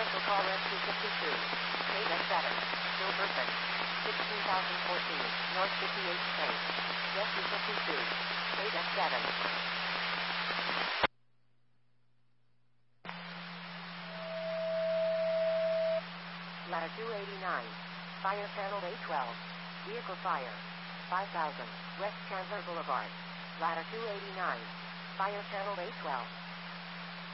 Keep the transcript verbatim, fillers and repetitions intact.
Cancel call rescue fifty-two. Data seven. Gilberton. sixteen thousand fourteen. North fifty-eight Street. Rescue fifty-two. Data seven. Ladder two eighty-nine. Fire panel A twelve. Vehicle fire. five thousand. West Chandler Boulevard. Ladder two eighty-nine. Fire panel A twelve.